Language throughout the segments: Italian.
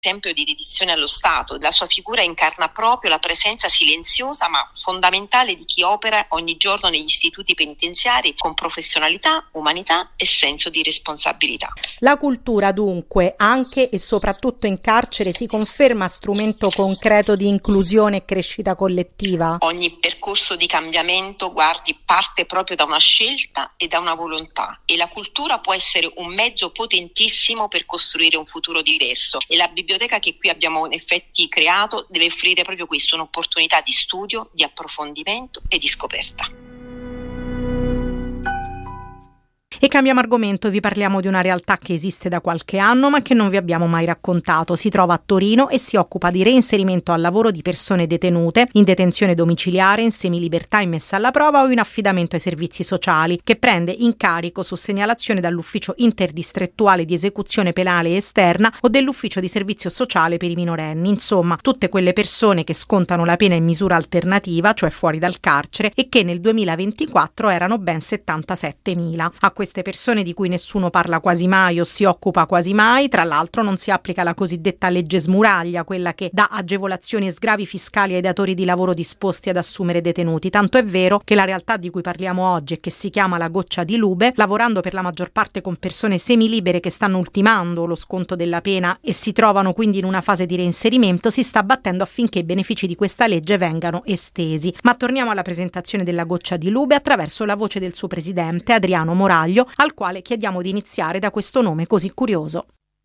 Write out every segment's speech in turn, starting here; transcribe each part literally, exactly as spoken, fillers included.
esempio di dedizione allo Stato. La sua figura incarna proprio la presenza silenziosa ma fondamentale di chi opera ogni giorno negli istituti penitenziari con professionalità, umanità e senso di responsabilità. La cultura dunque, anche e soprattutto in carcere, si conferma strumento concreto di inclusione e crescita collettiva? Ogni percorso di cambiamento, guardi, parte proprio da una scelta e da una volontà, e la cultura può essere un mezzo potentissimo per costruire un futuro diverso, e la biblioteca che qui abbiamo in effetti creato deve offrire proprio questo, un'opportunità di studio, di approfondimento e di scoperta. E cambiamo argomento, vi parliamo di una realtà che esiste da qualche anno ma che non vi abbiamo mai raccontato. Si trova a Torino e si occupa di reinserimento al lavoro di persone detenute in detenzione domiciliare, in semilibertà, in messa alla prova o in affidamento ai servizi sociali, che prende in carico su segnalazione dall'ufficio interdistrettuale di esecuzione penale esterna o dell'ufficio di servizio sociale per i minorenni. Insomma, tutte quelle persone che scontano la pena in misura alternativa, cioè fuori dal carcere, e che nel duemilaventiquattro erano ben settantasettemila. A queste persone di cui nessuno parla quasi mai o si occupa quasi mai, tra l'altro non si applica la cosiddetta legge smuraglia, quella che dà agevolazioni e sgravi fiscali ai datori di lavoro disposti ad assumere detenuti. Tanto è vero che la realtà di cui parliamo oggi e che si chiama la Goccia di Lube, lavorando per la maggior parte con persone semilibere che stanno ultimando lo sconto della pena e si trovano quindi in una fase di reinserimento, si sta battendo affinché i benefici di questa legge vengano estesi. Ma torniamo alla presentazione della Goccia di Lube attraverso la voce del suo presidente Adriano Moraglio, al quale chiediamo di iniziare da questo nome così curioso.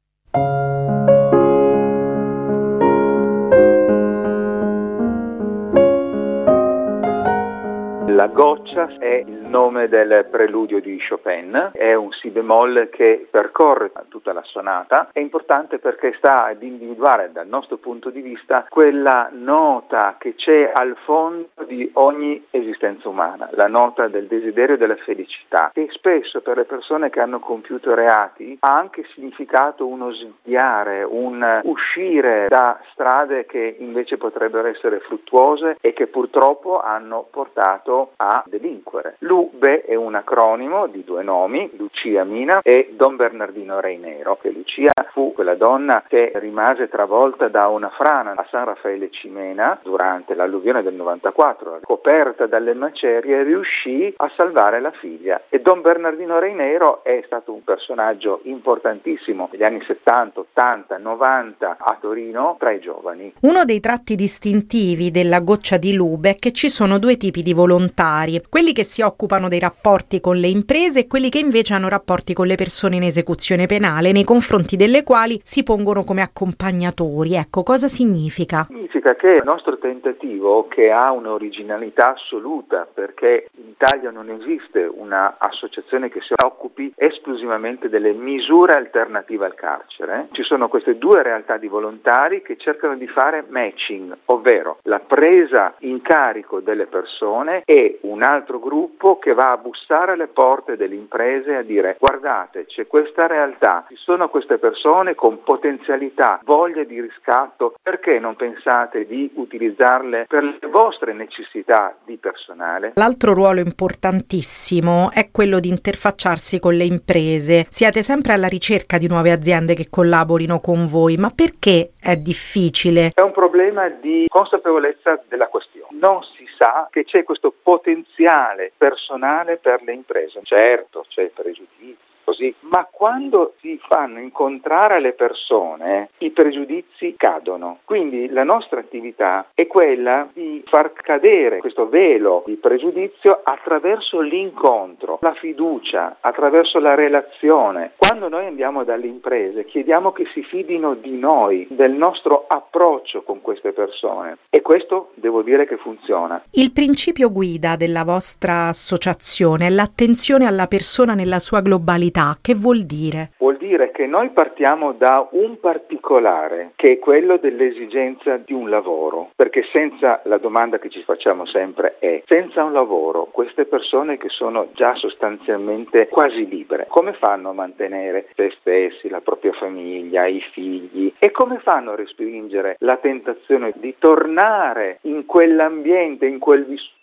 La goccia è il nome del preludio di Chopin, è un si bemolle che percorre tutta la sonata. È importante perché sta ad individuare dal nostro punto di vista quella nota che c'è al fondo di ogni esistenza umana, la nota del desiderio della felicità, che spesso per le persone che hanno compiuto reati ha anche significato uno sviare, un uscire da strade che invece potrebbero essere fruttuose e che purtroppo hanno portato a delinquere. Lube è un acronimo di due nomi, Lucia Mina e Don Bernardino Reinero, che Lucia fu quella donna che rimase travolta da una frana a San Raffaele Cimena durante l'alluvione del novantaquattro, coperta dalle macerie, riuscì a salvare la figlia, e Don Bernardino Reinero è stato un personaggio importantissimo negli anni settanta, ottanta, novanta a Torino tra i giovani. Uno dei tratti distintivi della Goccia di Lube è che ci sono due tipi di volontari, quelli che si occupano dei rapporti con le imprese e quelli che invece hanno rapporti con le persone in esecuzione penale, nei confronti delle quali si pongono come accompagnatori. Ecco, cosa significa? Significa che il nostro tentativo, che ha un'originalità assoluta, perché in Italia non esiste un'associazione che si occupi esclusivamente delle misure alternative al carcere, ci sono queste due realtà di volontari che cercano di fare matching, ovvero la presa in carico delle persone, e un altro gruppo che va a bussare alle porte delle imprese a dire: guardate, c'è questa realtà, ci sono queste persone con potenzialità, voglia di riscatto, perché non pensate di utilizzarle per le vostre necessità di personale? L'altro ruolo importantissimo è quello di interfacciarsi con le imprese. Siete sempre alla ricerca di nuove aziende che collaborino con voi, ma perché è difficile? È un problema di consapevolezza della questione. Non si sa che c'è questo potenziale personale per le imprese. Certo, c'è pregiudizio, così, ma quando si fanno incontrare le persone i pregiudizi cadono. Quindi la nostra attività è quella di far cadere questo velo di pregiudizio attraverso l'incontro, la fiducia, attraverso la relazione. Quando noi andiamo dalle imprese chiediamo che si fidino di noi, del nostro approccio con queste persone, e questo devo dire che funziona. Il principio guida della vostra associazione è l'attenzione alla persona nella sua globalità. Che vuol dire? Vuol dire che noi partiamo da un particolare, che è quello dell'esigenza di un lavoro, perché senza, la domanda che ci facciamo sempre è: senza un lavoro queste persone che sono già sostanzialmente quasi libere, come fanno a mantenere se stessi, la propria famiglia, i figli, e come fanno a respingere la tentazione di tornare in quell'ambiente, in quel vissuto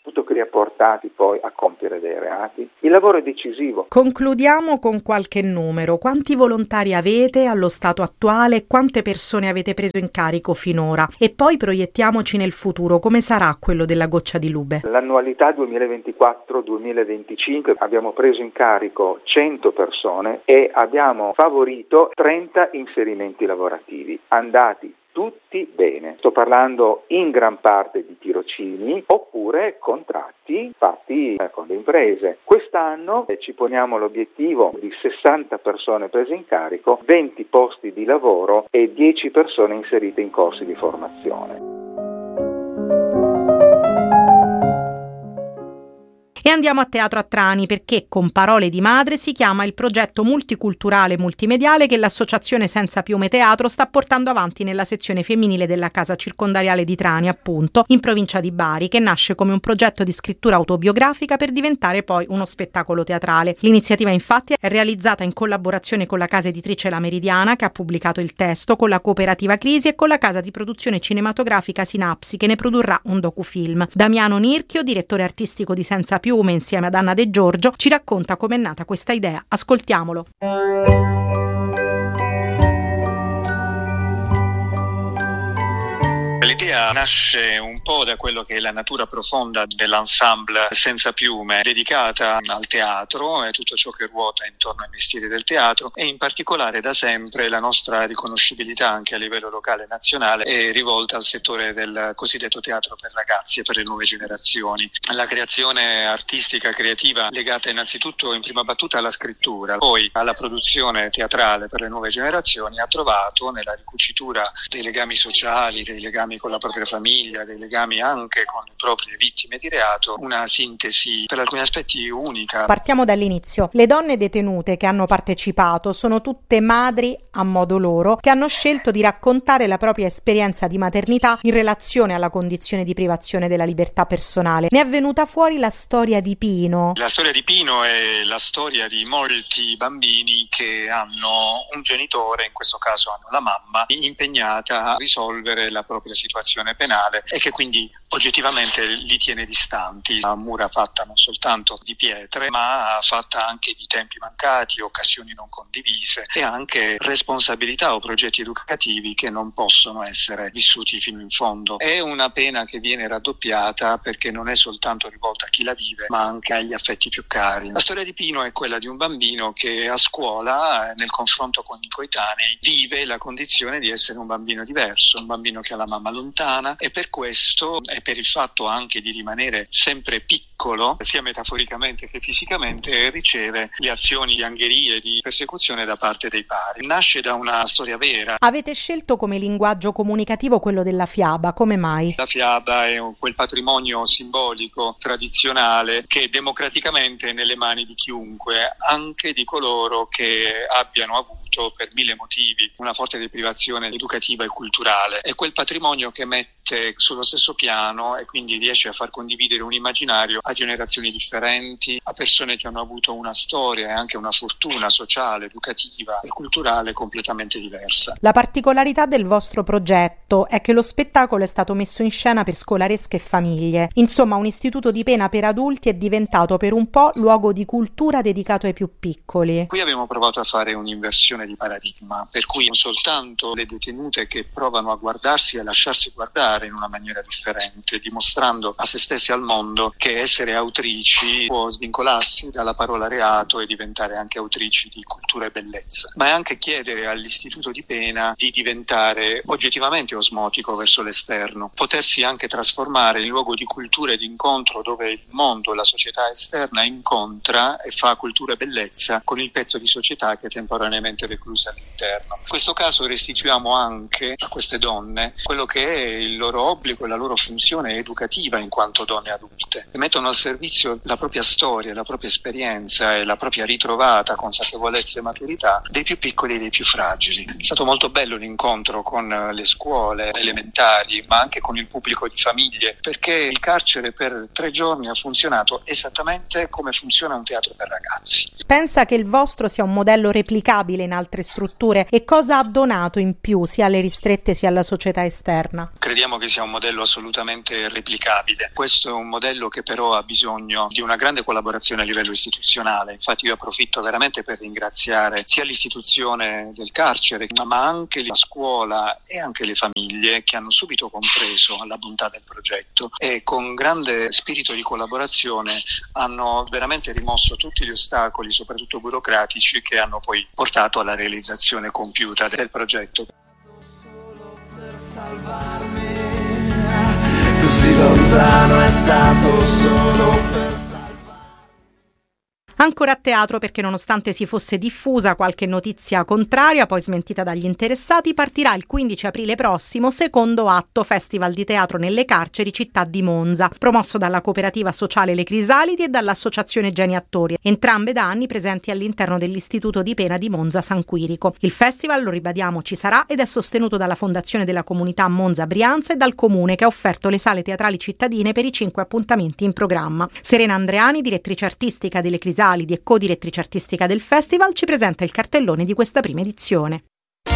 tutto che li ha portati poi a compiere dei reati. Il lavoro è decisivo. Concludiamo con qualche numero. Quanti volontari avete allo stato attuale? Quante persone avete preso in carico finora? E poi proiettiamoci nel futuro. Come sarà quello della Goccia di Lube? L'annualità duemilaventiquattro duemilaventicinque abbiamo preso in carico cento persone e abbiamo favorito trenta inserimenti lavorativi, andati tutti bene. Sto parlando in gran parte di tirocini oppure contratti fatti con le imprese. Quest'anno ci poniamo l'obiettivo di sessanta persone prese in carico, venti posti di lavoro e dieci persone inserite in corsi di formazione. E andiamo a Teatro a Trani perché Con parole di madre si chiama il progetto multiculturale multimediale che l'Associazione Senza Piume Teatro sta portando avanti nella sezione femminile della casa circondariale di Trani, appunto, in provincia di Bari, che nasce come un progetto di scrittura autobiografica per diventare poi uno spettacolo teatrale. L'iniziativa infatti è realizzata in collaborazione con la casa editrice La Meridiana, che ha pubblicato il testo, con la cooperativa Crisi e con la casa di produzione cinematografica Sinapsi, che ne produrrà un docufilm. Damiano Nirchio, direttore artistico di Senza Piume, insieme ad Anna De Giorgio, ci racconta com'è nata questa idea. Ascoltiamolo. L'idea nasce un po' da quello che è la natura profonda dell'ensemble Senza Piume, dedicata al teatro e tutto ciò che ruota intorno ai mestieri del teatro, e in particolare da sempre la nostra riconoscibilità anche a livello locale e nazionale è rivolta al settore del cosiddetto teatro per ragazzi e per le nuove generazioni. La creazione artistica creativa legata innanzitutto in prima battuta alla scrittura, poi alla produzione teatrale per le nuove generazioni ha trovato nella ricucitura dei legami sociali, dei legami con la propria famiglia, dei legami anche con le proprie vittime di reato, una sintesi per alcuni aspetti unica. Partiamo dall'inizio. Le donne detenute che hanno partecipato sono tutte madri a modo loro, che hanno scelto di raccontare la propria esperienza di maternità in relazione alla condizione di privazione della libertà personale. Ne è venuta fuori la storia di Pino. La storia di Pino è la storia di molti bambini che hanno un genitore, in questo caso hanno la mamma, impegnata a risolvere la propria situazione penale e che quindi oggettivamente li tiene distanti. Una mura fatta non soltanto di pietre, ma fatta anche di tempi mancati, occasioni non condivise e anche responsabilità o progetti educativi che non possono essere vissuti fino in fondo. È una pena che viene raddoppiata perché non è soltanto rivolta a chi la vive, ma anche agli affetti più cari. La storia di Pino è quella di un bambino che a scuola, nel confronto con i coetanei, vive la condizione di essere un bambino diverso, un bambino che ha la mamma lontana, e per questo e per il fatto anche di rimanere sempre piccolo, sia metaforicamente che fisicamente, riceve le azioni di angherie, di persecuzione da parte dei pari. Nasce da una storia vera. Avete scelto come linguaggio comunicativo quello della fiaba, come mai? La fiaba è quel patrimonio simbolico, tradizionale, che democraticamente è nelle mani di chiunque, anche di coloro che abbiano avuto per mille motivi una forte deprivazione educativa e culturale. È quel patrimonio che mette sullo stesso piano e quindi riesce a far condividere un immaginario a generazioni differenti, a persone che hanno avuto una storia e anche una fortuna sociale, educativa e culturale completamente diversa. La particolarità del vostro progetto è che lo spettacolo è stato messo in scena per scolaresche e famiglie. Insomma, un istituto di pena per adulti è diventato per un po' luogo di cultura dedicato ai più piccoli. Qui abbiamo provato a fare un'inversione di paradigma, per cui non soltanto le detenute che provano a guardarsi e a lasciarsi guardare in una maniera differente, dimostrando a se stessi e al mondo che essere autrici può svincolarsi dalla parola reato e diventare anche autrici di cultura e bellezza, ma è anche chiedere all'istituto di pena di diventare oggettivamente osmotico verso l'esterno, potersi anche trasformare in luogo di cultura e di incontro dove il mondo, la società esterna incontra e fa cultura e bellezza con il pezzo di società che temporaneamente recluse all'interno. In questo caso restituiamo anche a queste donne quello che è il loro obbligo e la loro funzione educativa in quanto donne adulte, e mettono al servizio la propria storia, la propria esperienza e la propria ritrovata consapevolezza e maturità dei più piccoli e dei più fragili. È stato molto bello l'incontro con le scuole scuole elementari, ma anche con il pubblico di famiglie, perché il carcere per tre giorni ha funzionato esattamente come funziona un teatro per ragazzi. Pensa che il vostro sia un modello replicabile in altre strutture e cosa ha donato in più sia alle ristrette sia alla società esterna? Crediamo che sia un modello assolutamente replicabile. Questo è un modello che però ha bisogno di una grande collaborazione a livello istituzionale. Infatti io approfitto veramente per ringraziare sia l'istituzione del carcere, ma anche la scuola e anche le famiglie che hanno subito compreso la bontà del progetto e con grande spirito di collaborazione hanno veramente rimosso tutti gli ostacoli, soprattutto burocratici, che hanno poi portato alla realizzazione compiuta del progetto. Solo per salvarmi, così lontano è stato solo per salvarmi. Ancora a teatro perché nonostante si fosse diffusa qualche notizia contraria, poi smentita dagli interessati, partirà il quindici aprile prossimo secondo atto Festival di Teatro nelle Carceri Città di Monza, promosso dalla cooperativa sociale Le Crisalidi e dall'associazione Geni Attori, entrambe da anni presenti all'interno dell'Istituto di Pena di Monza San Quirico. Il festival, lo ribadiamo, ci sarà ed è sostenuto dalla Fondazione della Comunità Monza Brianza e dal Comune, che ha offerto le sale teatrali cittadine per i cinque appuntamenti in programma. Serena Andreani, direttrice artistica delle Crisalidi e co-direttrice artistica del festival, ci presenta il cartellone di questa prima edizione.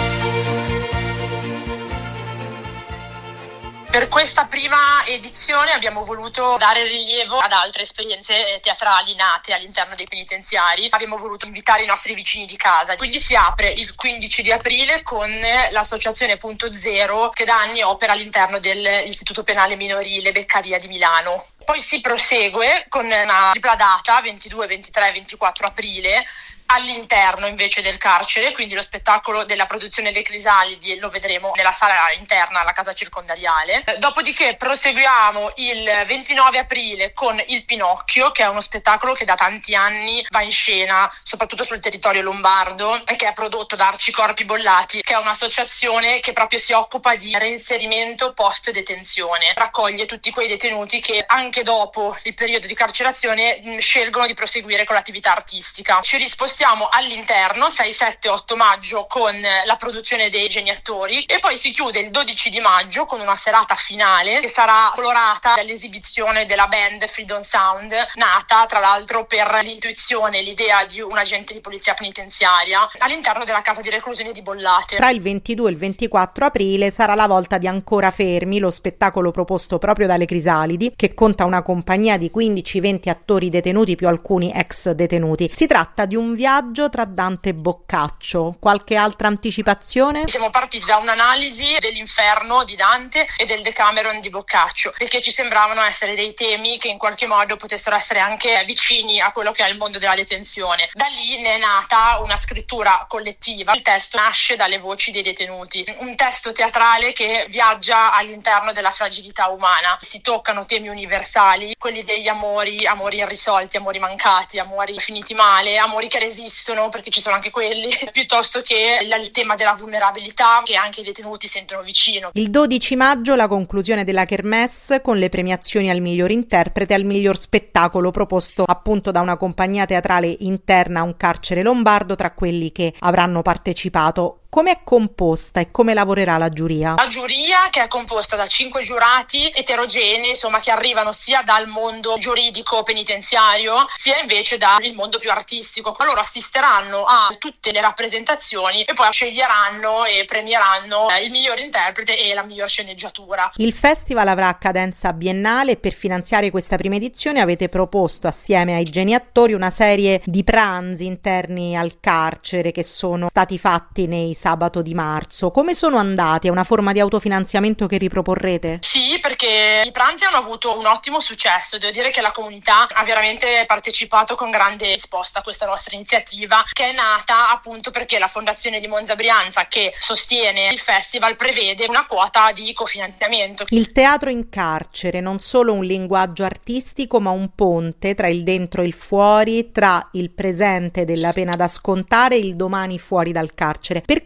Per questa prima edizione abbiamo voluto dare rilievo ad altre esperienze teatrali nate all'interno dei penitenziari. Abbiamo voluto invitare i nostri vicini di casa. Quindi si apre il quindici di aprile con l'associazione Punto Zero, che da anni opera all'interno dell'Istituto Penale Minorile Beccaria di Milano. Poi si prosegue con una tripla data, ventidue, ventitré e ventiquattro aprile, all'interno invece del carcere, quindi lo spettacolo della produzione Le Crisalidi lo vedremo nella sala interna alla casa circondariale. Dopodiché proseguiamo il ventinove aprile con Il Pinocchio, che è uno spettacolo che da tanti anni va in scena soprattutto sul territorio lombardo e che è prodotto da Arcicorpi Bollati, che è un'associazione che proprio si occupa di reinserimento post detenzione, raccoglie tutti quei detenuti che anche dopo il periodo di carcerazione mh, scelgono di proseguire con l'attività artistica. Ci rispostiamo Siamo all'interno sei, sette, otto maggio con la produzione dei Geni Attori e poi si chiude il dodici di maggio con una serata finale che sarà colorata dall'esibizione della band Freedom Sound, nata tra l'altro per l'intuizione e l'idea di un agente di polizia penitenziaria all'interno della casa di reclusione di Bollate. Tra il ventidue e il ventiquattro aprile sarà la volta di Ancora Fermi, lo spettacolo proposto proprio dalle Crisalidi, che conta una compagnia di quindici venti attori detenuti più alcuni ex detenuti. Si tratta di un viaggio tra Dante e Boccaccio. Qualche altra anticipazione? Siamo partiti da un'analisi dell'Inferno di Dante e del Decameron di Boccaccio, perché ci sembravano essere dei temi che in qualche modo potessero essere anche vicini a quello che è il mondo della detenzione. Da lì ne è nata una scrittura collettiva. Il testo nasce dalle voci dei detenuti, un testo teatrale che viaggia all'interno della fragilità umana. Si toccano temi universali, quelli degli amori, amori irrisolti, amori mancati, amori finiti male, amori che esistono, perché ci sono anche quelli, piuttosto che il tema della vulnerabilità che anche i detenuti sentono vicino. Il dodici maggio la conclusione della Kermesse con le premiazioni al miglior interprete e al miglior spettacolo proposto appunto da una compagnia teatrale interna a un carcere lombardo tra quelli che avranno partecipato. Come è composta e come lavorerà la giuria? La giuria, che è composta da cinque giurati eterogenei, insomma, che arrivano sia dal mondo giuridico penitenziario sia invece dal mondo più artistico. Loro assisteranno a tutte le rappresentazioni e poi sceglieranno e premieranno il miglior interprete e la miglior sceneggiatura. Il festival avrà cadenza biennale e per finanziare questa prima edizione avete proposto assieme ai Geni Attori una serie di pranzi interni al carcere che sono stati fatti nei sabato di marzo. Come sono andati? È una forma di autofinanziamento che riproporrete? Sì, perché i pranzi hanno avuto un ottimo successo. Devo dire che la comunità ha veramente partecipato con grande risposta a questa nostra iniziativa, che è nata appunto perché la Fondazione di Monza Brianza, che sostiene il festival, prevede una quota di cofinanziamento. Il teatro in carcere, non solo un linguaggio artistico, ma un ponte tra il dentro e il fuori, tra il presente della pena da scontare e il domani fuori dal carcere. Perché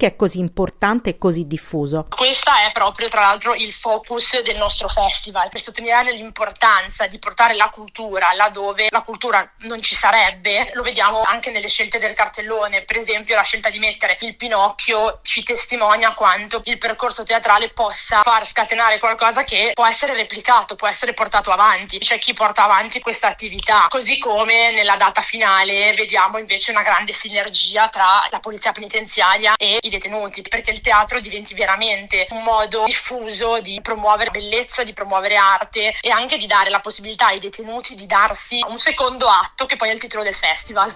Perché è così importante e così diffuso? Questa è proprio tra l'altro il focus del nostro festival, per sottolineare l'importanza di portare la cultura laddove la cultura non ci sarebbe. Lo vediamo anche nelle scelte del cartellone, per esempio la scelta di mettere il Pinocchio ci testimonia quanto il percorso teatrale possa far scatenare qualcosa che può essere replicato, può essere portato avanti. C'è chi porta avanti questa attività, così come nella data finale vediamo invece una grande sinergia tra la polizia penitenziaria e i detenuti, perché il teatro diventi veramente un modo diffuso di promuovere bellezza, di promuovere arte e anche di dare la possibilità ai detenuti di darsi un secondo atto, che poi è il titolo del festival.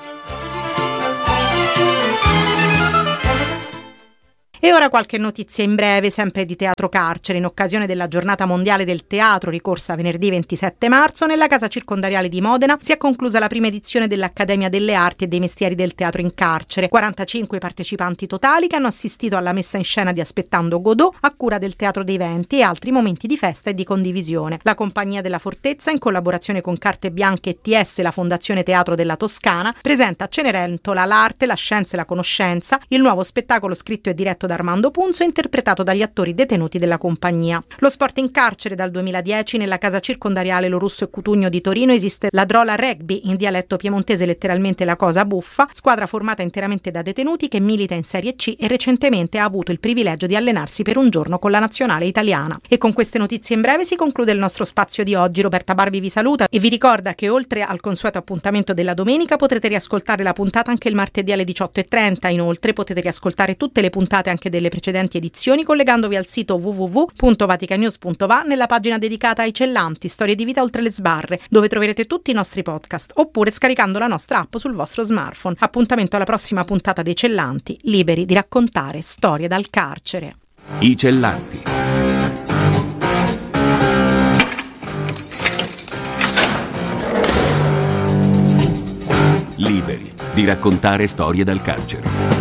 E ora qualche notizia in breve, sempre di Teatro Carcere. In occasione della Giornata Mondiale del Teatro, ricorsa venerdì ventisette marzo, nella Casa Circondariale di Modena si è conclusa la prima edizione dell'Accademia delle Arti e dei Mestieri del Teatro in Carcere. quarantacinque partecipanti totali che hanno assistito alla messa in scena di Aspettando Godot a cura del Teatro dei Venti e altri momenti di festa e di condivisione. La Compagnia della Fortezza, in collaborazione con Carte Bianche e T S, la Fondazione Teatro della Toscana, presenta a Cenerentola l'arte, la scienza e la conoscenza, il nuovo spettacolo scritto e diretto da Armando Punzo e interpretato dagli attori detenuti della compagnia. Lo sport in carcere. Dal duemiladieci nella Casa Circondariale Lo Russo e Cutugno di Torino esiste la Drola Rugby, in dialetto piemontese letteralmente la cosa buffa, squadra formata interamente da detenuti che milita in Serie C e recentemente ha avuto il privilegio di allenarsi per un giorno con la nazionale italiana. E con queste notizie in breve si conclude il nostro spazio di oggi. Roberta Barbi vi saluta e vi ricorda che oltre al consueto appuntamento della domenica potrete riascoltare la puntata anche il martedì alle diciotto e trenta. Inoltre potete riascoltare tutte le puntate anche delle precedenti edizioni collegandovi al sito w w w punto vaticanews punto va nella pagina dedicata ai cellanti, storie di vita oltre le sbarre, dove troverete tutti i nostri podcast, oppure scaricando la nostra app sul vostro smartphone. Appuntamento alla prossima puntata dei Cellanti, liberi di raccontare storie dal carcere. I Cellanti. Liberi di raccontare storie dal carcere.